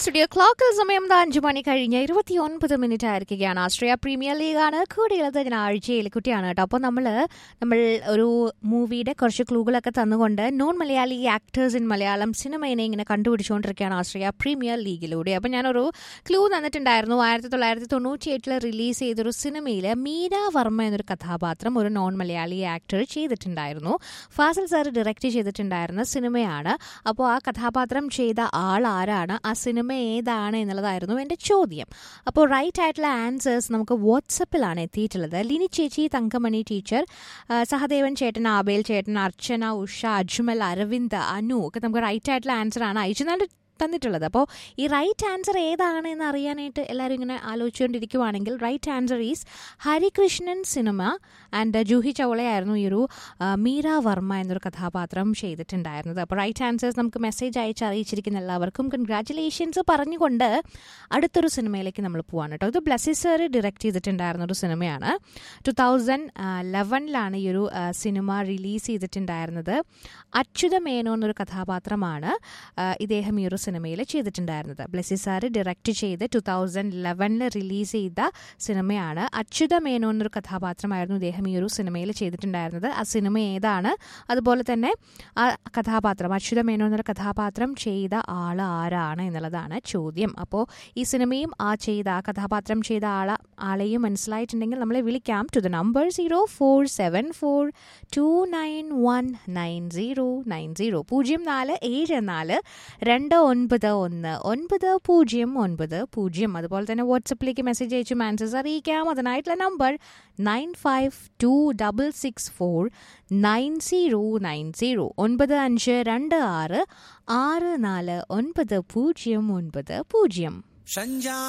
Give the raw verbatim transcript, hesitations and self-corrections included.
Studio ക്ലോക്കിൽ സമയം അഞ്ചു മണി കഴിഞ്ഞ് ഇരുപത്തി ഒൻപത് മിനിറ്റ് ആയിരിക്കുകയാണ്. Australia premier ലീഗാണ് കൂടിയുള്ളത്. ഇതിന് ആഴ്ചയിൽ കുട്ടിയാണ് കേട്ടോ. അപ്പോൾ നമ്മൾ നമ്മൾ ഒരു മൂവിയുടെ കുറച്ച് ക്ലൂകളൊക്കെ തന്നുകൊണ്ട് non Malayali actors in Malayalam സിനിമയെ ഇങ്ങനെ കണ്ടുപിടിച്ചുകൊണ്ടിരിക്കുകയാണ് ആസ്ട്രേലിയ പ്രീമിയർ ലീഗിലൂടെ. അപ്പോൾ ഞാനൊരു ക്ലൂ തന്നിട്ടുണ്ടായിരുന്നു. ആയിരത്തി തൊള്ളായിരത്തി തൊണ്ണൂറ്റി എട്ടിൽ റിലീസ് ചെയ്തൊരു സിനിമയിൽ മീര വർമ്മ എന്നൊരു കഥാപാത്രം ഒരു നോൺ മലയാളി ആക്ടർ ചെയ്തിട്ടുണ്ടായിരുന്നു. ഫാസിൽ സാർ ഡയറക്റ്റ് ചെയ്തിട്ടുണ്ടായിരുന്ന സിനിമയാണ്. അപ്പോൾ ആ കഥാപാത്രം ചെയ്ത ആൾ ആരാണ്, ആ സിനിമ ഏതാണ് എന്നുള്ളതായിരുന്നു എൻ്റെ ചോദ്യം. അപ്പോൾ റൈറ്റ് ആയിട്ടുള്ള ആൻസേഴ്സ് നമുക്ക് വാട്സപ്പിലാണ് എത്തിയിട്ടുള്ളത്. ലിനി ചേച്ചി, തങ്കമണി ടീച്ചർ, സഹദേവൻ ചേട്ടൻ, ആബേൽ ചേട്ടൻ, അർച്ചന, ഉഷ, അജ്മൽ, അരവിന്ദ്, അനു ഒക്കെ നമുക്ക് റൈറ്റ് ആയിട്ടുള്ള ആൻസറാണ് അയച്ചു തന്നിട്ടുള്ളത്. അപ്പോൾ ഈ റൈറ്റ് ആൻസർ ഏതാണ് എന്ന് അറിയാനായിട്ട് എല്ലാവരും ഇങ്ങനെ ആലോചിച്ചുകൊണ്ടിരിക്കുവാണെങ്കിൽ right answer is Harikrishnan cinema and Juhi ചൗളയായിരുന്നു ഈ ഒരു മീര വർമ്മ എന്നൊരു കഥാപാത്രം ചെയ്തിട്ടുണ്ടായിരുന്നത്. അപ്പോൾ റൈറ്റ് ആൻസേഴ്സ് നമുക്ക് മെസ്സേജ് അയച്ച് അറിയിച്ചിരിക്കുന്ന എല്ലാവർക്കും കൺഗ്രാറ്റുലേഷൻസ് പറഞ്ഞുകൊണ്ട് അടുത്തൊരു സിനിമയിലേക്ക് നമ്മൾ പോവാണ് കേട്ടോ. ഇത് ബ്ലസ്സി സാർ ഡയറക്റ്റ് ചെയ്തിട്ടുണ്ടായിരുന്ന ഒരു സിനിമയാണ്. ടു തൗസൻഡ് ലെവനിലാണ് ഈ ഒരു സിനിമ റിലീസ് ചെയ്തിട്ടുണ്ടായിരുന്നത്. അച്യുത മേനോൻ എന്നൊരു കഥാപാത്രമാണ് ഇദ്ദേഹം ഈ ഒരു സിനിമയിൽ ചെയ്തിട്ടുണ്ടായിരുന്നത്. ബ്ലസ്സി സാർ ഡയറക്റ്റ് ചെയ്ത് ടു തൗസൻഡ് ലെവനിൽ റിലീസ് ചെയ്ത സിനിമയാണ്. അച്യുത മേനോൻ എന്നൊരു കഥാപാത്രമായിരുന്നു ഇദ്ദേഹം ഈ ഒരു സിനിമയിൽ ചെയ്തിട്ടുണ്ടായിരുന്നത്. ആ സിനിമ ഏതാണ്, അതുപോലെ തന്നെ ആ കഥാപാത്രം അച്യുത മേനോൻ എന്നൊരു കഥാപാത്രം ചെയ്ത ആൾ ആരാണ് എന്നുള്ളതാണ് ചോദ്യം. അപ്പോൾ ഈ സിനിമയും ആ ചെയ്ത ആ കഥാപാത്രം ചെയ്ത ആള ആളെയും മനസ്സിലായിട്ടുണ്ടെങ്കിൽ നമ്മളെ വിളിക്കാം to the number zero four seven four to nine one nine zero nine zero പൂജ്യം നാല് ഏഴ് നാല് രണ്ട് ഒൻപത് ഒന്ന് ഒൻപത് പൂജ്യം ഒൻപത് പൂജ്യം. അതുപോലെ തന്നെ വാട്സപ്പിലേക്ക് മെസ്സേജ് അയച്ചും ആൻസേഴ്സ് അറിയിക്കാം. അതിനായിട്ടുള്ള number nine five to double six four nine zero nine zero ഒൻപത് അഞ്ച് രണ്ട് ആറ് ആറ് നാല് ഒൻപത് പൂജ്യം ഒൻപത് പൂജ്യം.